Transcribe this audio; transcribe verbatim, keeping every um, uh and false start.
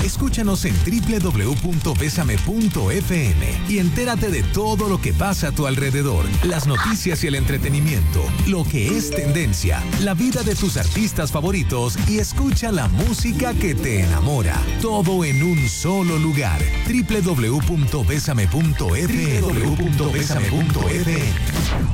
Escúchanos en doble u doble u doble u punto bésame punto efe eme y entérate de todo lo que pasa a tu alrededor, las noticias y el entretenimiento, lo que es tendencia, la vida de tus artistas favoritos y escucha la música que te enamora. Todo en un solo lugar. doble u doble u doble u punto bésame punto efe eme. doble u doble u doble u punto bésame punto efe eme.